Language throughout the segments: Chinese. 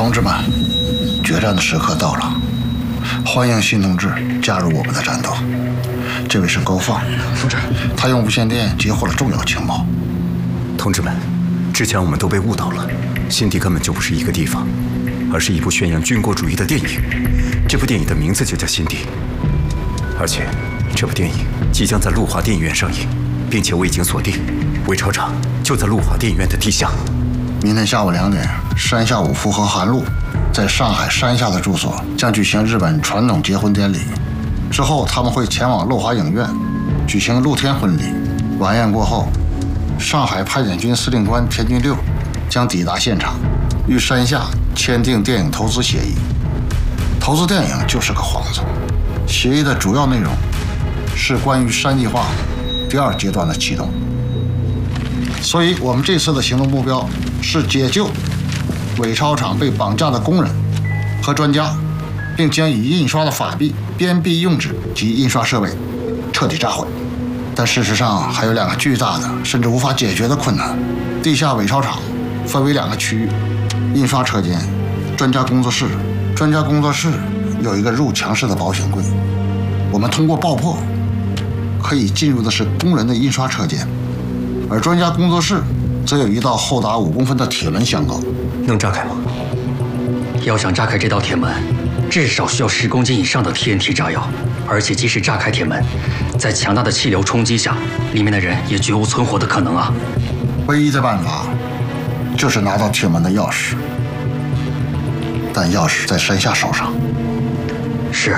同志们，决战的时刻到了，欢迎新同志加入我们的战斗。这位是高放同志，他用无线电截获了重要情报。 同志们，之前我们都被误导了，新地根本就不是一个地方，而是一部宣扬军国主义的电影。这部电影的名字就叫《新地》，而且这部电影即将在路华电影院上映，并且我已经锁定，韦朝场就在路华电影院的地下。 明天下午2点，山下五夫和韩露在上海山下的住所将举行日本传统结婚典礼。之后，他们会前往乐华影院举行露天婚礼。晚宴过后，上海派遣军司令官田军六将抵达现场，与山下签订电影投资协议。投资电影就是个幌子。协议的主要内容是关于山计划第2阶段的启动。所以，我们这次的行动目标是解救伪钞厂被绑架的工人和专家，并将已印刷的法币、边币用纸及印刷设备彻底炸毁。但事实上，还有2个巨大的甚至无法解决的困难。地下伪钞厂分为2个区域：印刷车间、专家工作室。专家工作室有一个入墙式的保险柜，我们通过爆破可以进入的是工人的印刷车间。而专家工作室则有一道厚达5公分的铁门相隔。 能炸开吗？ 要想炸开这道铁门，至少需要10公斤以上的 TNT 炸药，而且即使炸开铁门，在强大的气流冲击下，里面的人也绝无存活的可能啊！ 唯一的办法就是拿到铁门的钥匙，但钥匙在山下手上。 是。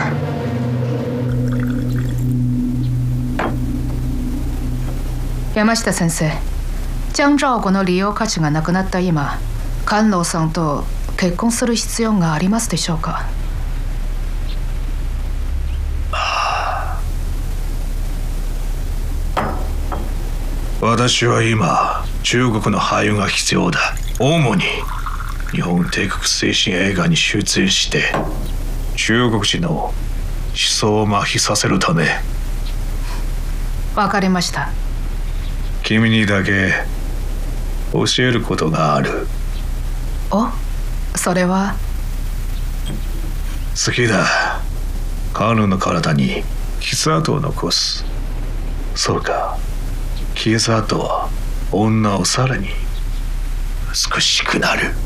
山下先生、チャンジャオ語の利用価値がなくなった今、官能さんと結婚する必要がありますでしょうか？ 私は今、中国の俳優が必要だ。主に日本帝国精神映画に出演して、中国人の思想を麻痺させるため。 わかりました。 君にだけ教えることがある。 お、それは好きだ。彼の体に傷跡を残す。そうか、傷跡は女をさらに美しくなる。